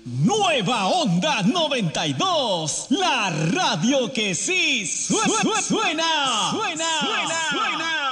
Nueva Onda 92, la radio que sí suena.